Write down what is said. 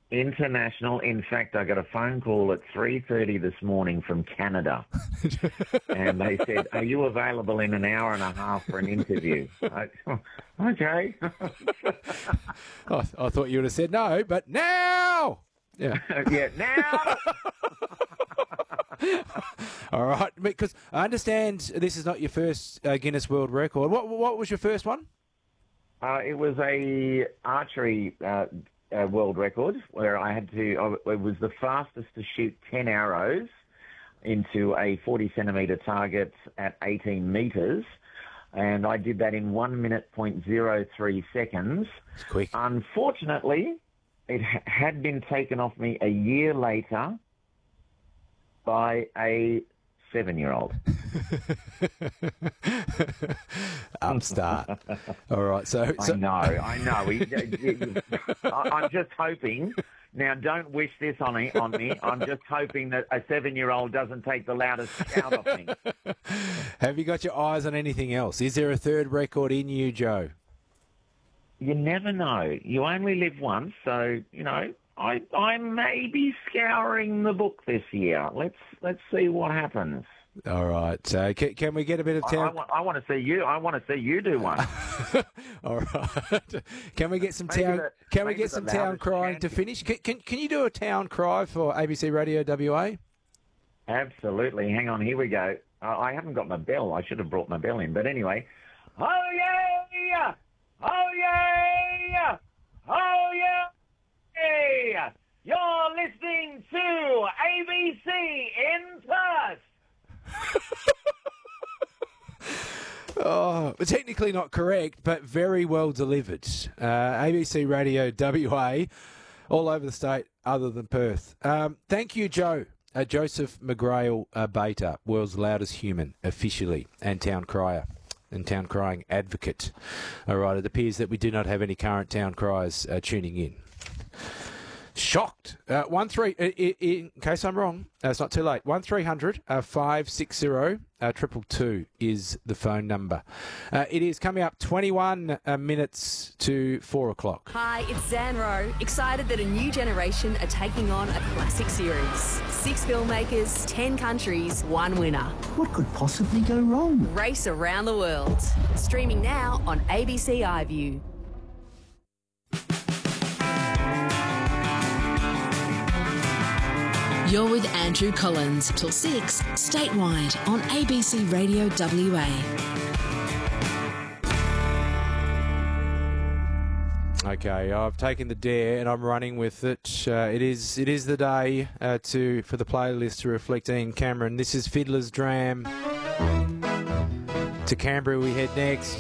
International. In fact, I got a phone call at 3:30 this morning from Canada, and they said, "Are you available in an hour and a half for an interview?" Okay. I thought you would have said no, but now. Yeah. Yeah, now. All right, because I understand this is not your first Guinness World Record. What was your first one? It was a archery world record where I had to. It was the fastest to shoot 10 arrows into a 40-centimetre target at 18 metres, and I did that in 1 minute, 0.03 seconds. It's quick. Unfortunately, it had been taken off me a year later by a 7-year-old. Upstart. All right. So I know. I'm just hoping. Now, don't wish this on me. I'm just hoping that a 7-year-old doesn't take the loudest shout off me. Have you got your eyes on anything else? Is there a third record in you, Joe? You never know. You only live once, so I may be scouring the book this year. Let's see what happens. All right. Can we get a bit of town? I want to see you. I want to see you do one. All right. Can we get some town? Can we get some town crying to finish? Can you do a town cry for ABC Radio WA? Absolutely. Hang on. Here we go. I haven't got my bell. I should have brought my bell in. But anyway. Oh yeah! Oh yeah! Oh yeah! You're listening to ABC in Perth. Oh, technically not correct, but very well delivered. ABC Radio WA, all over the state, other than Perth. Thank you, Joe. Joseph McGrail Bater, world's loudest human, officially, and town crier and town crying advocate. All right, it appears that we do not have any current town criers tuning in. Shocked. in case I'm wrong, it's not too late. 1300 560 222 is the phone number. It is coming up 21 minutes to 4 o'clock. Hi, it's Zanro. Excited that a new generation are taking on a classic series. 6 filmmakers, 10 countries, 1 winner. What could possibly go wrong? Race around the world. Streaming now on ABC iView. You're with Andrew Collins till 6 statewide on ABC Radio WA. Okay, I've taken the dare and I'm running with it. It is the day for the playlist to reflect Ian Cameron. This is Fiddler's Dram. To Canberra we head next.